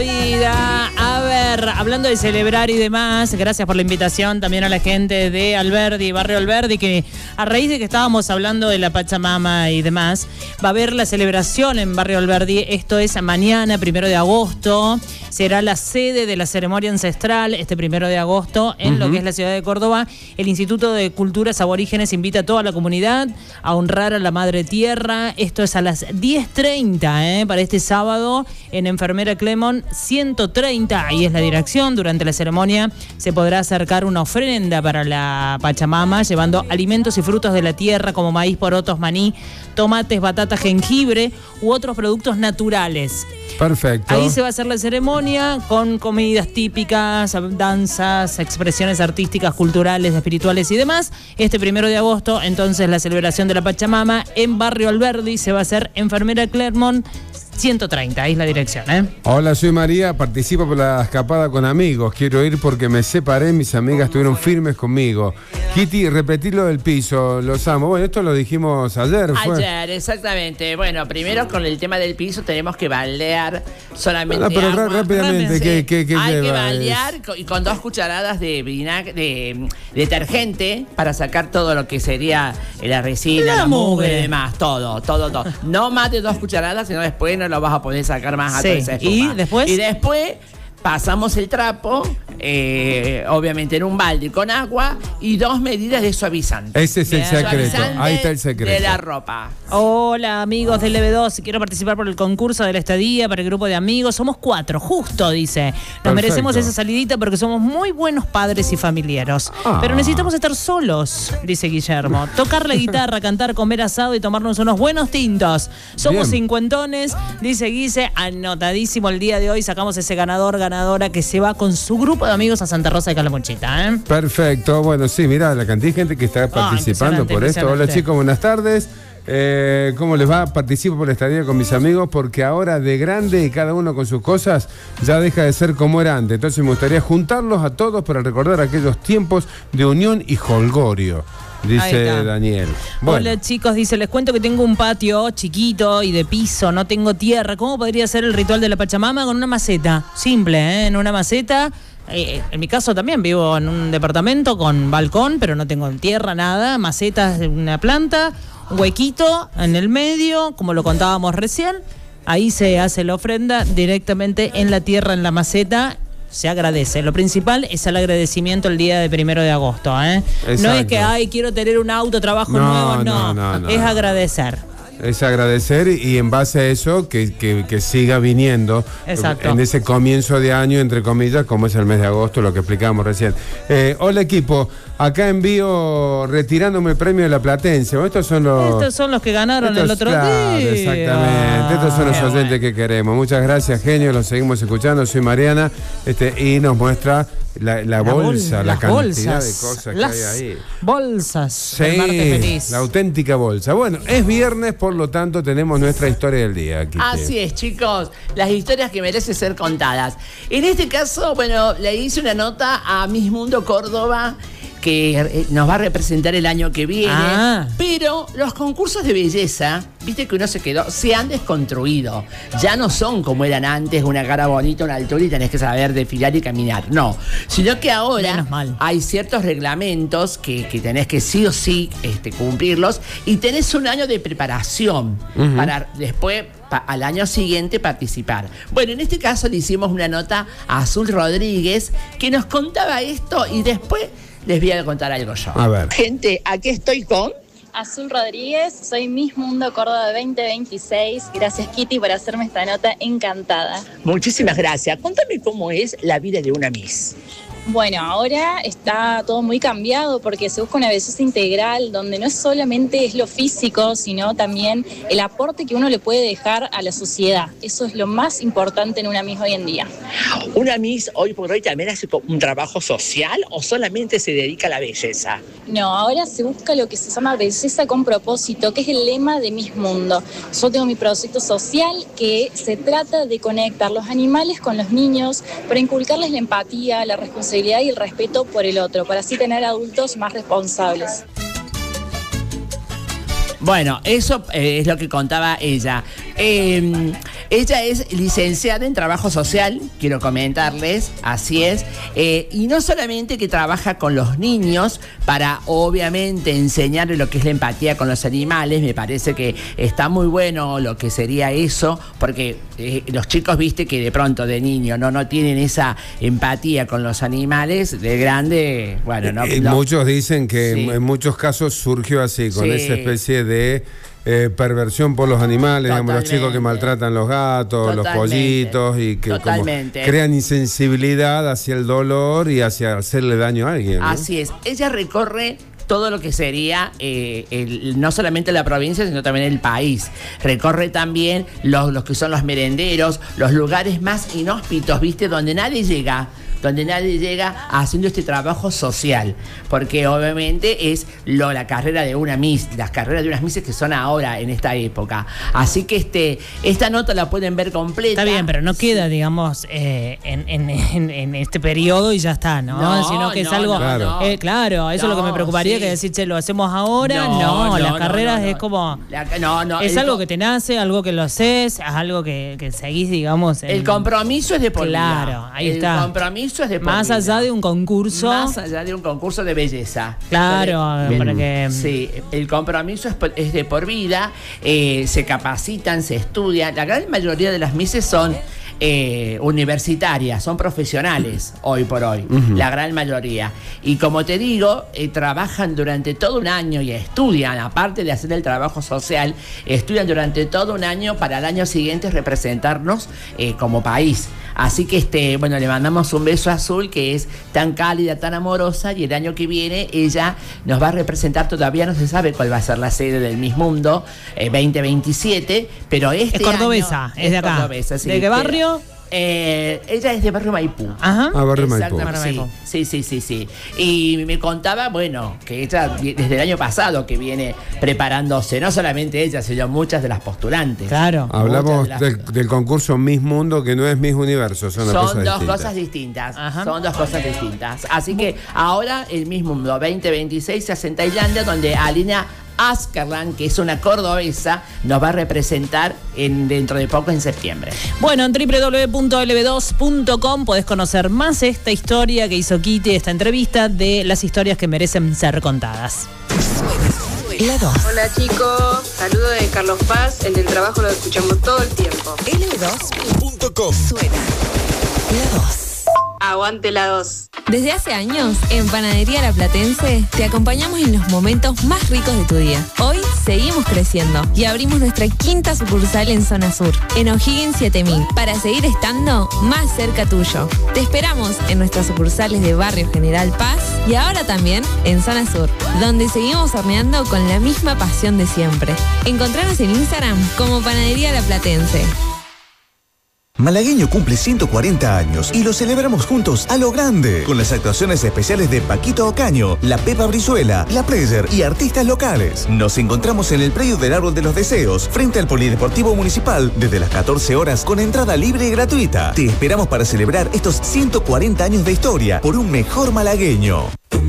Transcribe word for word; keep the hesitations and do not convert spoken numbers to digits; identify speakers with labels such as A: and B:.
A: Vida. A ver, hablando de celebrar y demás, gracias por la invitación también a la gente de Alberdi, Barrio Alberdi, que a raíz de que estábamos hablando de la Pachamama y demás, va a haber la celebración en Barrio Alberdi. Esto es mañana, primero de agosto. Será la sede de la ceremonia ancestral este primero de agosto en uh-huh. lo que es la ciudad de Córdoba. El Instituto de Culturas Aborígenes invita a toda la comunidad a honrar a la Madre Tierra. Esto es a las diez treinta, ¿eh? Para este sábado en Enfermera Clemón ciento treinta. Ahí es la dirección. Durante la ceremonia se podrá acercar una ofrenda para la Pachamama, llevando alimentos y frutos de la tierra como maíz, porotos, maní, tomates, batatas, jengibre u otros productos naturales.
B: Perfecto.
A: Ahí se va a hacer la ceremonia con comidas típicas, danzas, expresiones artísticas, culturales, espirituales y demás. Este primero de agosto, entonces, la celebración de la Pachamama en Barrio Alberdi se va a hacer Enfermera Clermont ciento treinta, ahí es la dirección, ¿eh?
B: Hola, soy María, participo por la escapada con amigos. Quiero ir porque me separé, mis amigas estuvieron firmes conmigo. Kitty, repetí lo del piso, los amo. Bueno, esto lo dijimos ayer, ¿fue?
C: Ayer, exactamente. Bueno, primero con el tema del piso tenemos que baldear solamente
B: no, pero
C: agua.
B: rápidamente,
C: Sí.
B: ¿qué, qué, qué
C: Hay
B: lleva?
C: que baldear con, y con dos cucharadas de vinagre, de, de detergente para sacar todo lo que sería la resina,
A: La
C: la mugre
A: mugre.
C: y demás, todo, todo, todo. No más de dos cucharadas, sino después no lo vas a poder sacar más a
A: Sí.
C: toda esa espuma.
A: ¿Y después?
C: Y después pasamos el trapo, eh, obviamente en un balde con agua y dos medidas de suavizante.
B: Ese es el
A: Bien.
B: secreto,
C: Suavizante
B: ahí está el secreto.
C: de la ropa.
A: Hola, amigos del L B dos. Quiero participar por el concurso de la estadía para el grupo de amigos. Somos cuatro, justo, dice. Nos
B: Perfecto.
A: merecemos esa salidita porque somos muy buenos padres y familiaros.
B: Ah.
A: Pero necesitamos estar solos, dice Guillermo. Tocar la guitarra, cantar, comer asado y tomarnos unos buenos tintos. Somos
B: Bien.
A: cincuentones, dice Guise. Anotadísimo el día de hoy. Sacamos ese ganador, ganadora que se va con su grupo de amigos a Santa Rosa de Calamuchita, ¿eh?
B: Perfecto, bueno, sí, mirá, la cantidad de gente que está participando
A: impresionante,
B: por esto. Hola
A: impresionante.
B: chicos, buenas tardes. Eh, ¿Cómo les va? Participo por la estadía con mis amigos porque ahora de grande y cada uno con sus cosas ya deja de ser como era antes. Entonces me gustaría juntarlos a todos para recordar aquellos tiempos de unión y jolgorio,
A: Ahí
B: dice
A: está.
B: Daniel. Bueno,
A: Hola chicos, dice, les cuento que tengo un patio chiquito y de piso, no tengo tierra. ¿Cómo podría ser el ritual de la Pachamama? Con una maceta, simple, ¿eh? En una maceta. Eh, en mi caso también vivo en un departamento con balcón, pero no tengo tierra, nada. Macetas de una planta, un huequito en el medio, como lo contábamos recién. Ahí se hace la ofrenda directamente en la tierra, en la maceta. Se agradece. Lo principal es el agradecimiento el día de primero de agosto, ¿eh? No es
B: Exacto.
A: que, ay, quiero tener un auto, trabajo
B: No,
A: nuevo, no.
B: no, no, no.
A: Es agradecer.
B: es agradecer y en base a eso que, que, que siga viniendo.
A: Exacto.
B: En ese comienzo de año, entre comillas, como es el mes de agosto, lo que explicábamos recién. Eh, hola equipo, acá envío retirándome el premio de la Platense. Bueno, estos son los...
A: Estos son los que ganaron
B: Estos,
A: el otro
B: claro,
A: día.
B: exactamente. Estos son los
A: Qué
B: oyentes
A: bueno.
B: que queremos. Muchas gracias, genio. Los seguimos escuchando. Soy Mariana. Este, y nos muestra la, la,
A: La
B: bolsa,
A: bol-
B: la
A: las
B: cantidad
A: bolsas,
B: de cosas
A: las
B: que hay ahí.
A: Bolsas. del martes feliz.
B: Sí, la auténtica bolsa. Bueno, es viernes, por lo tanto tenemos nuestra historia del día aquí.
C: Así es, chicos, las historias que merecen ser contadas. En este caso, bueno, le hice una nota a Miss Mundo Córdoba, que nos va a representar el año que viene.
A: Ah.
C: Pero los concursos de belleza, viste que uno se quedó, se han desconstruido. Ya no son como eran antes, una cara bonita, una altura y tenés que saber desfilar y caminar. No, sino que ahora
A: Menos mal.
C: hay ciertos reglamentos que, que tenés que sí o sí este, cumplirlos y tenés un año de preparación
B: Uh-huh.
C: para después pa- al año siguiente participar. Bueno, en este caso le hicimos una nota a Azul Rodríguez que nos contaba esto y después les voy a contar algo yo.
B: A ver.
D: Gente, aquí estoy con...
E: Azul Rodríguez, soy Miss Mundo Córdoba veinte veintiséis. Gracias, Kitty, por hacerme esta nota, encantada.
D: Muchísimas gracias. Contame cómo es la vida de una Miss.
E: Bueno, ahora está todo muy cambiado porque se busca una belleza integral donde no es solamente es lo físico, sino también el aporte que uno le puede dejar a la sociedad. Eso es lo más importante en una Miss hoy en día.
D: ¿Una Miss hoy por hoy también hace un trabajo social o solamente se dedica a la belleza?
E: No, ahora se busca lo que se llama belleza con propósito, que es el lema de Miss Mundo. Yo tengo mi proyecto social que se trata de conectar los animales con los niños para inculcarles la empatía, la responsabilidad y el respeto por el otro, para así tener adultos más responsables.
C: Bueno, eso eh, es lo que contaba ella. Eh, Ella es licenciada en trabajo social, quiero comentarles, así es, eh, y no solamente que trabaja con los niños para obviamente enseñarles lo que es la empatía con los animales, me parece que está muy bueno lo que sería eso, porque eh, los chicos, viste que de pronto de niño no, no tienen esa empatía con los animales, de grande, bueno, no.
B: Eh,
C: no.
B: Muchos dicen que
C: Sí.
B: en, en muchos casos surgió así, con
C: Sí.
B: esa especie de eh, perversión por los animales, digamos, los
C: Totalmente.
B: chicos que maltratan los gatos, los
C: Totalmente.
B: pollitos y que como
C: Totalmente.
B: crean insensibilidad hacia el dolor y hacia hacerle daño a alguien, ¿no?
C: Así es, ella recorre todo lo que sería eh, el, no solamente la provincia, sino también el país. Recorre también los, los que son los merenderos, los lugares más inhóspitos, ¿viste? Donde nadie llega, donde nadie llega haciendo este trabajo social, porque obviamente es lo, la carrera de una Miss, las carreras de unas Misses que son ahora en esta época. Así que este, esta nota la pueden ver completa.
A: Está bien, pero no queda, digamos, eh, en, en, en, en este periodo y ya está, ¿no?
C: No,
A: Sino que es
C: no,
A: algo.
C: no,
B: Claro.
C: no.
A: Eh, claro, eso es lo que me
C: No,
A: preocuparía,
C: sí.
A: que decir, che, lo hacemos ahora. No, las carreras
C: no, no.
A: es como.
C: La- no, no,
A: es
C: el
A: algo
C: co-
A: que te nace, algo que lo haces, es algo que, que seguís, digamos. en-
C: El compromiso es de por vida.
A: Claro, ahí
C: el
A: está.
C: El compromiso es de por
A: Más
C: vida.
A: allá de un concurso.
C: Más allá de un concurso de belleza.
A: Claro,
C: El-
A: para que-
C: Sí, el compromiso es, por- es de por vida, eh, se capacitan, se estudian. La gran mayoría de las Misses son eh, universitarias, son profesionales hoy por hoy, la gran mayoría. Y como te digo, eh, trabajan durante todo un año y estudian, aparte de hacer el trabajo social, estudian durante todo un año para el año siguiente representarnos eh, como país. Así que, este, bueno, le mandamos un beso a Azul, que es tan cálida, tan amorosa, y el año que viene ella nos va a representar, todavía no se sabe cuál va a ser la sede del Miss Mundo, eh, veinte veintisiete, pero este
A: Es cordobesa,
C: año-
A: es de acá.
C: cordobesa, sí.
A: ¿De qué barrio?
C: Eh, ella es de Barrio Maipú.
A: Ajá.
B: Ah, Barrio Maipú.
C: Exactamente,
A: Barrio Maipú.
C: sí, sí, sí, sí, sí. Y me contaba, bueno, que ella vi- desde el año pasado que viene preparándose, no solamente ella, sino muchas de las postulantes.
A: Claro.
B: Hablamos
C: Muchas de las-
B: del, del concurso Miss Mundo, que no es Miss Universo, son, dos
C: Son
B: cosas
C: dos
B: distintas.
C: cosas distintas.
A: Ajá.
C: Son dos cosas distintas. Así que ahora el Miss Mundo veinte veintiséis se hace en Tailandia, donde Alina Askerland, que es una cordobesa, nos va a representar en, dentro de poco, en septiembre.
A: Bueno, en doble u doble u doble u punto ele ve dos punto com podés conocer más esta historia que hizo Kitty, esta entrevista de las historias que merecen ser contadas.
F: La dos.
G: Hola chicos, saludo de Carlos Paz, en el trabajo lo escuchamos todo el tiempo.
F: ele ve dos punto com. Suena La dos.
G: Aguante la dos.
H: Desde hace años, en Panadería La Platense, te acompañamos en los momentos más ricos de tu día. Hoy seguimos creciendo y abrimos nuestra quinta sucursal en Zona Sur, en O'Higgins siete mil, para seguir estando más cerca tuyo. Te esperamos en nuestras sucursales de Barrio General Paz y ahora también en Zona Sur, donde seguimos horneando con la misma pasión de siempre. Encontranos en Instagram como Panadería La Platense.
I: Malagueño cumple ciento cuarenta años y lo celebramos juntos a lo grande, con las actuaciones especiales de Paquito Ocaño, la Pepa Brizuela, la Player y artistas locales. Nos encontramos en el predio del Árbol de los Deseos, frente al Polideportivo Municipal, desde las catorce horas con entrada libre y gratuita. Te esperamos para celebrar estos ciento cuarenta años de historia por un mejor malagueño.